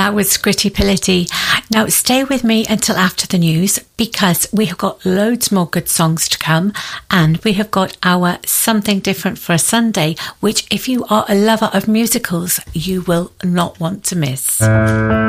That was Scritti Politti. Now stay with me until after the news, because we have got loads more good songs to come, and we have got our Something Different for a Sunday, which if you are a lover of musicals, you will not want to miss.